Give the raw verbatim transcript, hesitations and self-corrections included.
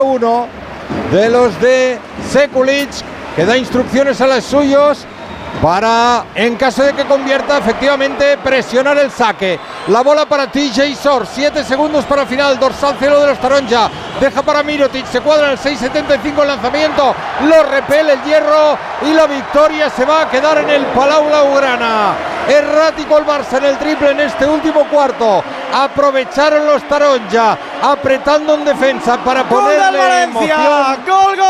uno de los de Sekulic, que da instrucciones a los suyos para, en caso de que convierta, efectivamente presionar el saque. La bola para T J Short, siete segundos para final, dorsal cero de los Taronja, deja para Mirotic, se cuadra en el seis setenta y cinco el lanzamiento, lo repele el hierro y la victoria se va a quedar en el Palau Blaugrana. Errático el Barça en el triple en este último cuarto, aprovecharon los Taronja apretando en defensa para ponerle emoción. ¡Gol, gol!